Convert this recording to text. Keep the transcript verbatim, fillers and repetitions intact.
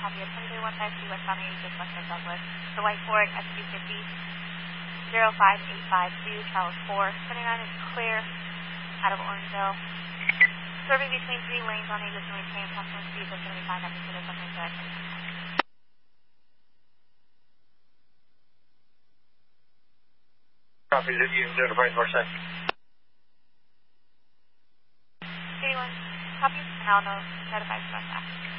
copy of twenty-three one five two westbound eighty-six Western Douglas. The white Ford S two fifty zero five eight five two, Charles four. twenty-nine is clear out of Orangeville. Serving between three lanes on existing maintained. Maximum speed of seventy-five at the city of Western Douglas. Copy that you notified Northside. eighty-one, copy, and I'll notify Northside.